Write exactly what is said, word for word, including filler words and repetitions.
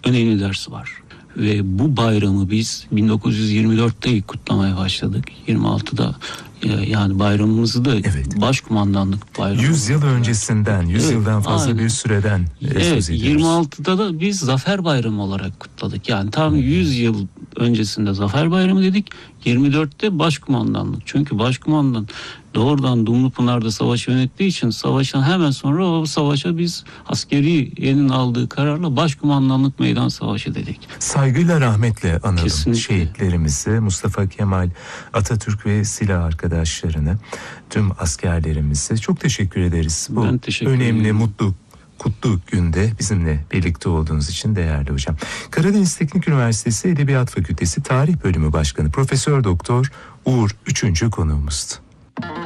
önemli dersi var. Ve bu bayramı biz bin dokuz yüz yirmi dörtte kutlamaya başladık. yirmi altıda yani bayramımızı da evet. Başkumandanlık bayramı. yüz yıl öncesinden, yüz evet, yıldan fazla aynen. Bir süreden evet, söz ediyoruz. yirmi altıda da biz Zafer Bayramı olarak kutladık. Yani tam yüz yıl öncesinde Zafer Bayramı dedik. yirmi dörtte Başkumandanlık. Çünkü Başkumandan doğrudan Dumlupınar'da savaşı yönettiği için savaştan hemen sonra o savaşa biz askeriyenin aldığı kararla Başkumandanlık Meydan Savaşı dedik. Saygıyla rahmetle analım kesinlikle. Şehitlerimizi, Mustafa Kemal Atatürk ve silah arkadaşlarını, tüm askerlerimizi çok teşekkür ederiz. Bu teşekkür önemli, ederim. Mutlu, kutlu günde bizimle birlikte olduğunuz için değerli hocam. Karadeniz Teknik Üniversitesi Edebiyat Fakültesi Tarih Bölümü Başkanı Profesör Doktor Uğur üçüncü konuğumuzdu.